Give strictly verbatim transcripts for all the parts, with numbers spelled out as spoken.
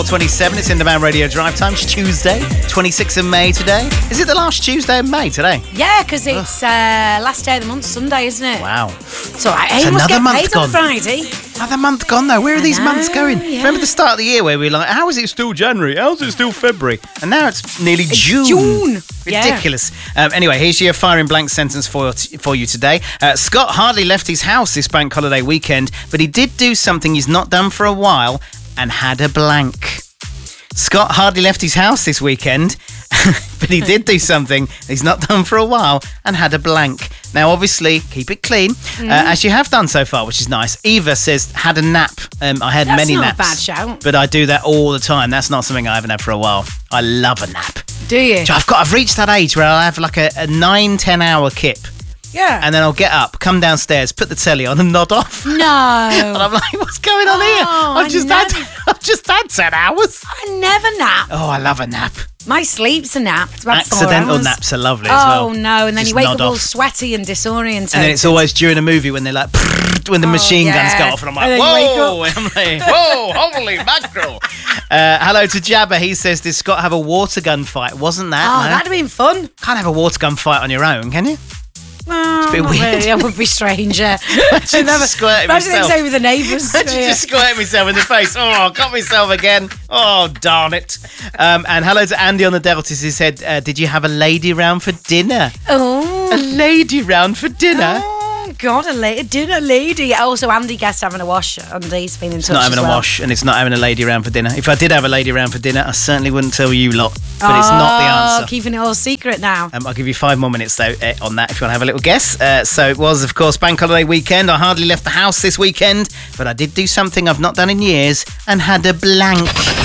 twenty-seven, it's In Demand Radio Drive Time. It's Tuesday, twenty-sixth of May today. Is it the last Tuesday of May today? Yeah, because it's uh, last day of the month, Sunday, isn't it? Wow. So I It's must another get month paid gone. on Friday. Another month gone though. Where are I these know, months going? yeah. Remember the start of the year where we were like, how is it still January? How is it still February? And now it's nearly It's June. June. Yeah. Ridiculous. Um, anyway, here's your firing blank sentence for, for you today. Uh, Scott hardly left his house this bank holiday weekend, but he did do something he's not done for a while and had a blank. Scott hardly left his house this weekend, but he did do something he's not done for a while and had a blank. Now, obviously, keep it clean, mm. uh, as you have done so far, which is nice. Eva says, had a nap. Um, I had That's many not naps. a bad shout. But I do that all the time. That's not something I haven't had for a while. I love a nap. Do you? So I've got, I've reached that age where I'll have like a, a nine, ten hour kip. Yeah. And then I'll get up, come downstairs, put the telly on and nod off. No. And I'm like, what's going on here? Oh, I've I just never- had I've just had ten hours. I never nap. Oh, I love a nap. My sleep's a nap. It's about four Accidental hours. naps are lovely oh, as well. Oh, no. And then Just you wake nod up all off. sweaty and disorientated. And then it's always during a movie when they're like, when the Oh, machine yeah. guns go off, and I'm like, And then you whoa, I'm like, whoa, holy mackerel. Uh, hello to Jabba. He says, did Scott have a water gun fight? Wasn't that? Oh, no? that'd have been fun. Can't have a water gun fight on your own, can you? Well, a bit not weird. really. That would be strange, yeah. Imagine squirting Imagine myself. it's over the neighbours. Imagine Yeah. just squirting myself in the face. Oh, I got myself again. Oh, darn it. Um, and hello to Andy on the Deltas. He said, uh, did you have a lady round for dinner? Oh. A lady round for dinner? Oh, God, a lady. Dinner lady. Also, Andy guessed having a wash. Andy's been in touch It's not having as a well. wash, and it's not having a lady round for dinner. If I did have a lady round for dinner, I certainly wouldn't tell you lot. But it's not the Oh, answer. keeping it all secret now. Um, I'll give you five more minutes, though, uh, on that if you want to have a little guess. Uh, so it was, of course, Bank Holiday weekend. I hardly left the house this weekend, but I did do something I've not done in years and had a blank.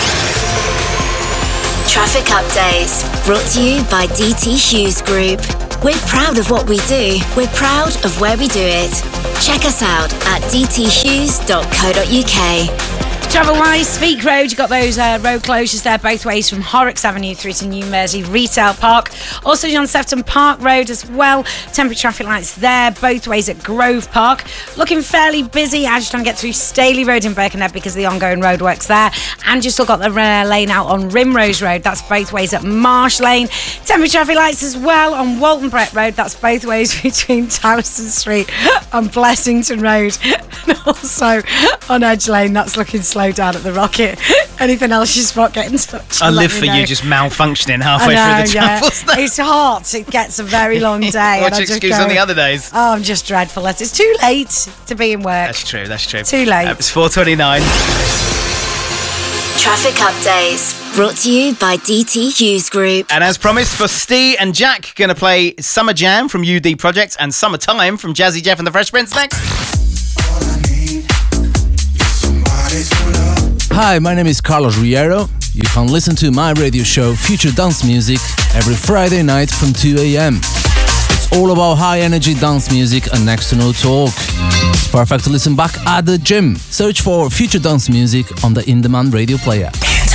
Traffic updates brought to you by D T Hughes Group. We're proud of what we do. We're proud of where we do it. Check us out at d t hughes dot co dot u k. Travel-wise, Speak Road, you've got those uh, road closures there both ways from Horrocks Avenue through to New Mersey Retail Park. Also John Sefton Park Road as well. Temporary traffic lights there both ways at Grove Park. Looking fairly busy as you're trying to get through Staley Road in Birkenhead because of the ongoing roadworks there. And you've still got the uh, lane out on Rimrose Road. That's both ways at Marsh Lane. Temporary traffic lights as well on Walton Brett Road. That's both ways between Towson Street and Blessington Road. And also on Edge Lane, that's looking slow down at the Rocket. Anything else you spot, get in touch. I and live let for me know. you just malfunctioning halfway I know, through the yeah. travel. It's hot. It gets a very long day. and What's I your just excuse go, on the other days? Oh, I'm just dreadful. It's too late to be in work. That's true, that's true. Too late. Uh, it's four twenty-nine. Traffic updates brought to you by D T Hughes Group. And as promised, for Steve and Jack, going to play Summer Jam from U D Project and Summertime from Jazzy Jeff and the Fresh Prince next. Hi, my name is Carlos Riero. You can listen to my radio show Future Dance Music every Friday night from two a.m. It's all about high energy dance music and next to no talk. It's perfect to listen back at the gym. Search for Future Dance Music on the In Demand radio player.